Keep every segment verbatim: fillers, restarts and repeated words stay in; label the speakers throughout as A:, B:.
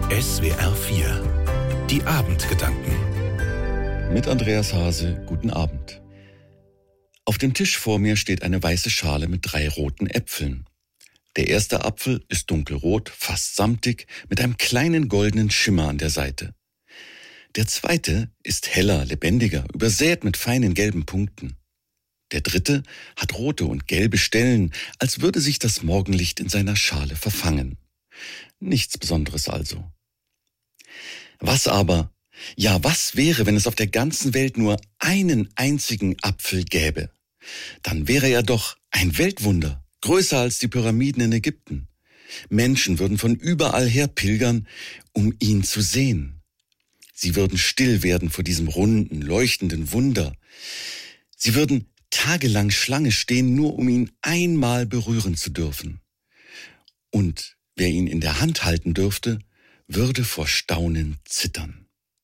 A: S W R vier. Die Abendgedanken.
B: Mit Andreas Hase, guten Abend. Auf dem Tisch vor mir steht eine weiße Schale mit drei roten Äpfeln. Der erste Apfel ist dunkelrot, fast samtig, mit einem kleinen goldenen Schimmer an der Seite. Der zweite ist heller, lebendiger, übersät mit feinen gelben Punkten. Der dritte hat rote und gelbe Stellen, als würde sich das Morgenlicht in seiner Schale verfangen. Nichts Besonderes also. Was aber, ja was wäre, wenn es auf der ganzen Welt nur einen einzigen Apfel gäbe? Dann wäre er doch ein Weltwunder, größer als die Pyramiden in Ägypten. Menschen würden von überall her pilgern, um ihn zu sehen. Sie würden still werden vor diesem runden, leuchtenden Wunder. Sie würden tagelang Schlange stehen, nur um ihn einmal berühren zu dürfen. Und wer ihn in der Hand halten dürfte, würde vor Staunen zittern.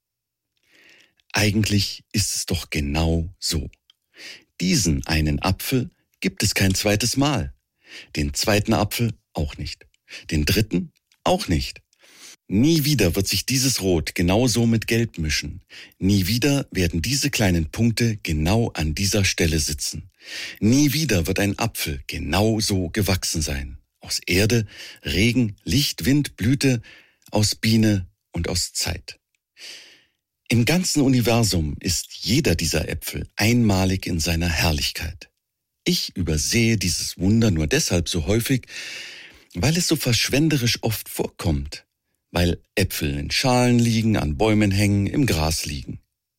B: Eigentlich ist es doch genau so. Diesen einen Apfel gibt es kein zweites Mal. Den zweiten Apfel auch nicht. Den dritten auch nicht. Nie wieder wird sich dieses Rot genauso mit Gelb mischen. Nie wieder werden diese kleinen Punkte genau an dieser Stelle sitzen. Nie wieder wird ein Apfel genau so gewachsen sein. Aus Erde, Regen, Licht, Wind, Blüte, aus Biene und aus Zeit. Im ganzen Universum ist jeder dieser Äpfel einmalig in seiner Herrlichkeit. Ich übersehe dieses Wunder nur deshalb so häufig, weil es so verschwenderisch oft vorkommt, weil Äpfel in Schalen liegen, an Bäumen hängen, im Gras liegen.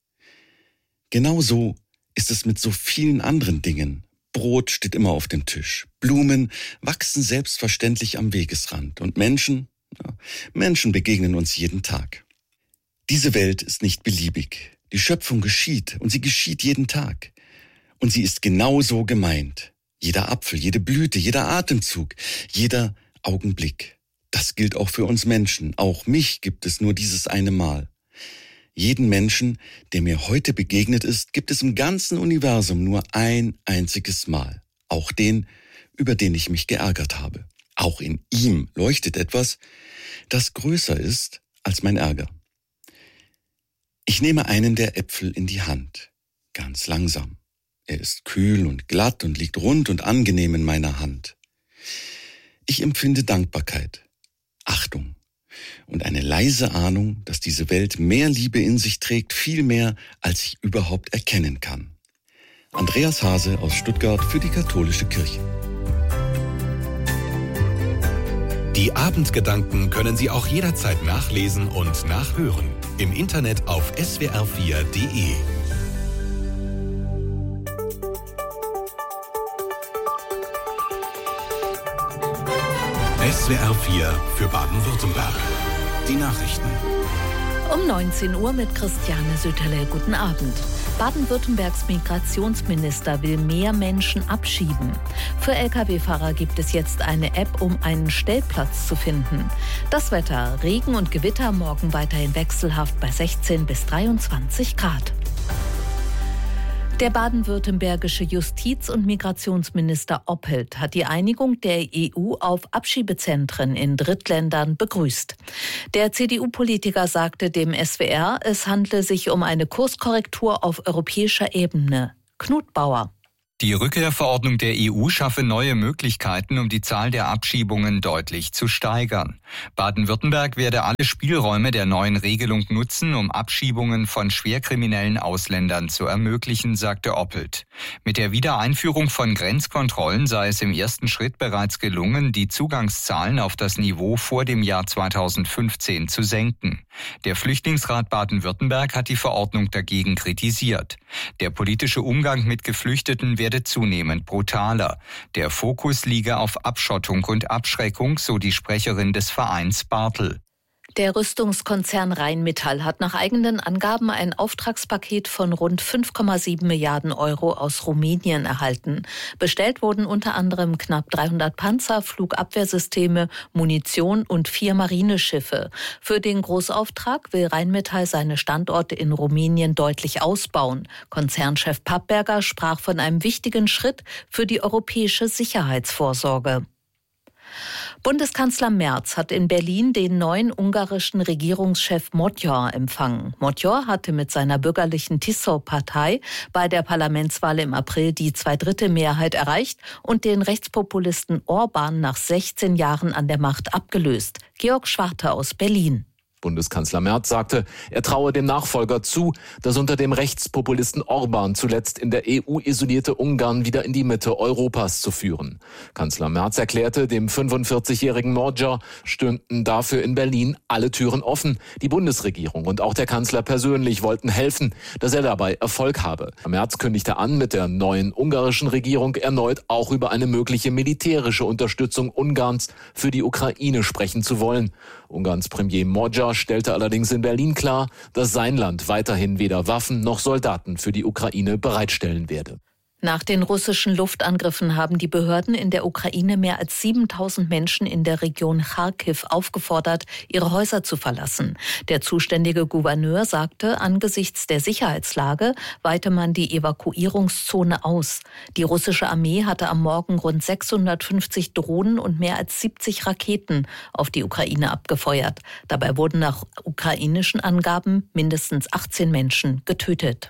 B: Genauso ist es mit so vielen anderen Dingen. Brot steht immer auf dem Tisch. Blumen wachsen selbstverständlich am Wegesrand. Und Menschen, ja, Menschen begegnen uns jeden Tag. Diese Welt ist nicht beliebig. Die Schöpfung geschieht und sie geschieht jeden Tag. Und sie ist genauso gemeint. Jeder Apfel, jede Blüte, jeder Atemzug, jeder Augenblick. Das gilt auch für uns Menschen. Auch mich gibt es nur dieses eine Mal. Jeden Menschen, der mir heute begegnet ist, gibt es im ganzen Universum nur ein einziges Mal. Auch den, über den ich mich geärgert habe. Auch in ihm leuchtet etwas, das größer ist als mein Ärger. Ich nehme einen der Äpfel in die Hand, ganz langsam. Er ist kühl und glatt und liegt rund und angenehm in meiner Hand. Ich empfinde Dankbarkeit, Achtung und eine leise Ahnung, dass diese Welt mehr Liebe in sich trägt, viel mehr, als ich überhaupt erkennen kann. Andreas Hase aus Stuttgart für die Katholische Kirche.
A: Die Abendgedanken können Sie auch jederzeit nachlesen und nachhören. Im Internet auf S W R vier Punkt de. S W R vier für Baden-Württemberg. Die Nachrichten.
C: Um neunzehn Uhr mit Christiane Sütterle. Guten Abend. Baden-Württembergs Migrationsminister will mehr Menschen abschieben. Für L K W-Fahrer gibt es jetzt eine App, um einen Stellplatz zu finden. Das Wetter, Regen und Gewitter, morgen weiterhin wechselhaft bei sechzehn bis dreiundzwanzig Grad. Der baden-württembergische Justiz- und Migrationsminister Oppelt hat die Einigung der E U auf Abschiebezentren in Drittländern begrüßt. Der C D U-Politiker sagte dem S W R, es handle sich um eine Kurskorrektur auf europäischer Ebene. Knut Bauer.
D: Die Rückkehrverordnung der E U schaffe neue Möglichkeiten, um die Zahl der Abschiebungen deutlich zu steigern. Baden-Württemberg werde alle Spielräume der neuen Regelung nutzen, um Abschiebungen von schwerkriminellen Ausländern zu ermöglichen, sagte Oppelt. Mit der Wiedereinführung von Grenzkontrollen sei es im ersten Schritt bereits gelungen, die Zugangszahlen auf das Niveau vor dem Jahr zweitausendfünfzehn zu senken. Der Flüchtlingsrat Baden-Württemberg hat die Verordnung dagegen kritisiert. Der politische Umgang mit Geflüchteten werde zunehmend brutaler. Der Fokus liege auf Abschottung und Abschreckung, so die Sprecherin des Vereins Bartel.
C: Der Rüstungskonzern Rheinmetall hat nach eigenen Angaben ein Auftragspaket von rund fünf Komma sieben Milliarden Euro aus Rumänien erhalten. Bestellt wurden unter anderem knapp dreihundert Panzer, Flugabwehrsysteme, Munition und vier Marineschiffe. Für den Großauftrag will Rheinmetall seine Standorte in Rumänien deutlich ausbauen. Konzernchef Pappberger sprach von einem wichtigen Schritt für die europäische Sicherheitsvorsorge. Bundeskanzler Merz hat in Berlin den neuen ungarischen Regierungschef Magyar empfangen. Magyar hatte mit seiner bürgerlichen Tiszó-Partei bei der Parlamentswahl im April die Zweidrittelmehrheit erreicht und den Rechtspopulisten Orbán nach sechzehn Jahren an der Macht abgelöst. Georg Schwarte aus Berlin.
E: Bundeskanzler Merz sagte, er traue dem Nachfolger zu, das unter dem Rechtspopulisten Orbán zuletzt in der E U isolierte Ungarn wieder in die Mitte Europas zu führen. Kanzler Merz erklärte, dem fünfundvierzigjährigen Magyar stünden dafür in Berlin alle Türen offen. Die Bundesregierung und auch der Kanzler persönlich wollten helfen, dass er dabei Erfolg habe. Merz kündigte an, mit der neuen ungarischen Regierung erneut auch über eine mögliche militärische Unterstützung Ungarns für die Ukraine sprechen zu wollen. Ungarns Premier Magyar stellte allerdings in Berlin klar, dass sein Land weiterhin weder Waffen noch Soldaten für die Ukraine bereitstellen werde.
C: Nach den russischen Luftangriffen haben die Behörden in der Ukraine mehr als siebentausend Menschen in der Region Charkiw aufgefordert, ihre Häuser zu verlassen. Der zuständige Gouverneur sagte, angesichts der Sicherheitslage weite man die Evakuierungszone aus. Die russische Armee hatte am Morgen rund sechshundertfünfzig Drohnen und mehr als siebzig Raketen auf die Ukraine abgefeuert. Dabei wurden nach ukrainischen Angaben mindestens achtzehn Menschen getötet.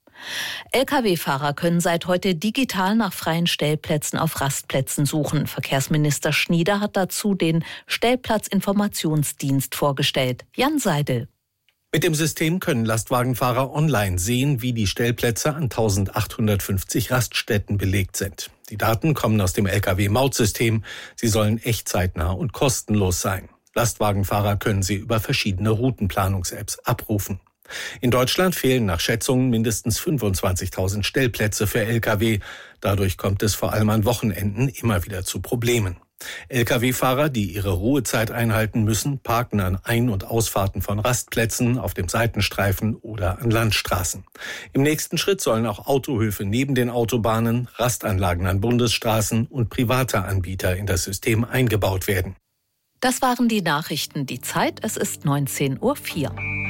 C: L K W-Fahrer können seit heute digital nach freien Stellplätzen auf Rastplätzen suchen. Verkehrsminister Schnieder hat dazu den Stellplatzinformationsdienst vorgestellt. Jan Seidel.
F: Mit dem System können Lastwagenfahrer online sehen, wie die Stellplätze an eintausendachthundertfünfzig Raststätten belegt sind. Die Daten kommen aus dem L K W-Mautsystem. Sie sollen echtzeitnah und kostenlos sein. Lastwagenfahrer können sie über verschiedene Routenplanungs-Apps abrufen. In Deutschland fehlen nach Schätzungen mindestens fünfundzwanzigtausend Stellplätze für L K W. Dadurch kommt es vor allem an Wochenenden immer wieder zu Problemen. L K W-Fahrer, die ihre Ruhezeit einhalten müssen, parken an Ein- und Ausfahrten von Rastplätzen, auf dem Seitenstreifen oder an Landstraßen. Im nächsten Schritt sollen auch Autohöfe neben den Autobahnen, Rastanlagen an Bundesstraßen und private Anbieter in das System eingebaut werden.
C: Das waren die Nachrichten. Die Zeit, es ist neunzehn Uhr vier.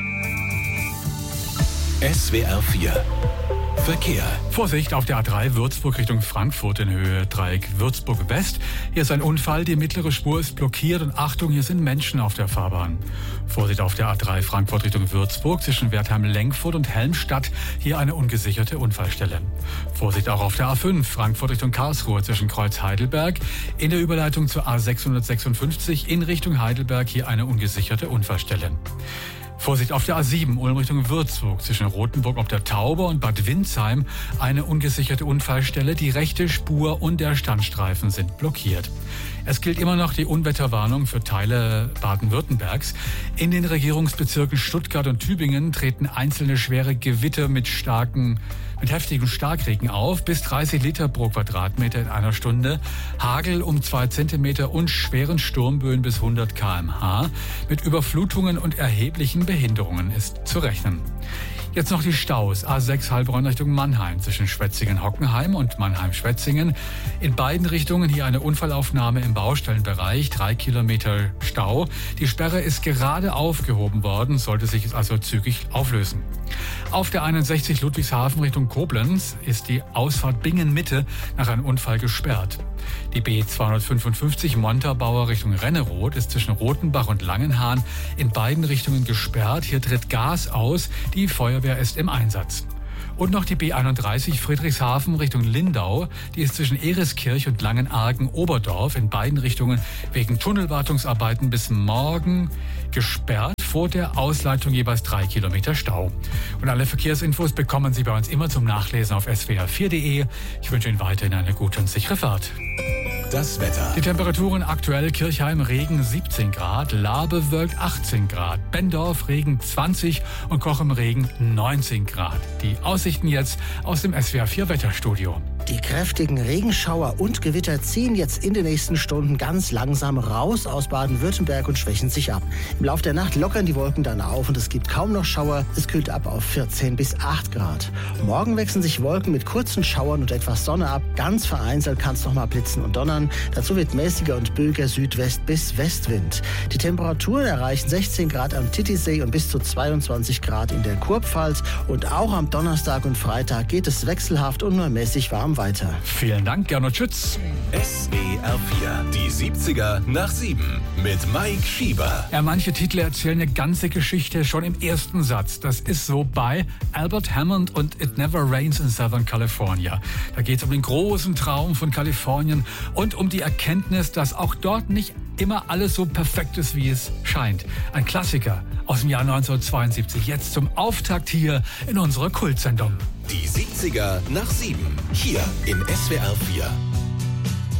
A: S W R vier Verkehr.
G: Vorsicht auf der A drei Würzburg Richtung Frankfurt in Höhe Dreieck Würzburg West. Hier ist ein Unfall, die mittlere Spur ist blockiert und Achtung, hier sind Menschen auf der Fahrbahn. Vorsicht auf der A drei Frankfurt Richtung Würzburg zwischen Wertheim-Lenkfurt und Helmstadt. Hier eine ungesicherte Unfallstelle. Vorsicht auch auf der A fünf Frankfurt Richtung Karlsruhe zwischen Kreuz Heidelberg. In der Überleitung zur A sechshundertsechsundfünfzig in Richtung Heidelberg hier eine ungesicherte Unfallstelle. Vorsicht auf der A sieben, Ulm Richtung Würzburg, zwischen Rothenburg ob der Tauber und Bad Windsheim, eine ungesicherte Unfallstelle. Die rechte Spur und der Standstreifen sind blockiert. Es gilt immer noch die Unwetterwarnung für Teile Baden-Württembergs. In den Regierungsbezirken Stuttgart und Tübingen treten einzelne schwere Gewitter mit starken, mit heftigem Starkregen auf, bis dreißig Liter pro Quadratmeter in einer Stunde, Hagel um zwei Zentimeter und schweren Sturmböen bis hundert Kilometer pro Stunde. Mit Überflutungen und erheblichen Behinderungen ist zu rechnen. Jetzt noch die Staus. A sechs Heilbronn Richtung Mannheim zwischen Schwetzingen-Hockenheim und Mannheim-Schwetzingen. In beiden Richtungen hier eine Unfallaufnahme im Baustellenbereich. Drei Kilometer Stau. Die Sperre ist gerade aufgehoben worden, sollte sich also zügig auflösen. Auf der einundsechzig Ludwigshafen Richtung Koblenz ist die Ausfahrt Bingen-Mitte nach einem Unfall gesperrt. Die B zweihundertfünfundfünfzig Montabaur Richtung Renneroth ist zwischen Rothenbach und Langenhahn in beiden Richtungen gesperrt. Hier tritt Gas aus. Die Feuerwehr ist im Einsatz. Und noch die B einunddreißig Friedrichshafen Richtung Lindau. Die ist zwischen Ereskirch und Langenargen-Oberdorf in beiden Richtungen wegen Tunnelwartungsarbeiten bis morgen gesperrt. Vor der Ausleitung jeweils drei Kilometer Stau. Und alle Verkehrsinfos bekommen Sie bei uns immer zum Nachlesen auf s w r vier punkt d e. Ich wünsche Ihnen weiterhin eine gute und sichere Fahrt.
A: Das Wetter.
G: Die Temperaturen aktuell: Kirchheim Regen siebzehn Grad, Labe bewölkt achtzehn Grad, Bendorf Regen zwanzig und Kochem Regen neunzehn Grad. Die Aussichten jetzt aus dem S W R vier Wetterstudio.
H: Die kräftigen Regenschauer und Gewitter ziehen jetzt in den nächsten Stunden ganz langsam raus aus Baden-Württemberg und schwächen sich ab. Im Laufe der Nacht lockern die Wolken dann auf und es gibt kaum noch Schauer. Es kühlt ab auf vierzehn bis acht Grad. Morgen wechseln sich Wolken mit kurzen Schauern und etwas Sonne ab. Ganz vereinzelt kann es noch mal blitzen und donnern. Dazu wird mäßiger und böiger Südwest- bis Westwind. Die Temperaturen erreichen sechzehn Grad am Titisee und bis zu zweiundzwanzig Grad in der Kurpfalz. Und auch am Donnerstag und Freitag geht es wechselhaft und nur mäßig warm Programm weiter.
G: Vielen Dank, Gernot Schütz.
A: S W R vier, die siebziger nach sieben mit Mike Schieber.
G: Ja, manche Titel erzählen eine ganze Geschichte schon im ersten Satz. Das ist so bei Albert Hammond und It Never Rains in Southern California. Da geht es um den großen Traum von Kalifornien und um die Erkenntnis, dass auch dort nicht immer alles so perfekt ist, wie es scheint. Ein Klassiker aus dem Jahr neunzehnhundertzweiundsiebzig. Jetzt zum Auftakt hier in unserer Kultsendung.
A: Die siebziger nach sieben. Hier im S W R vier.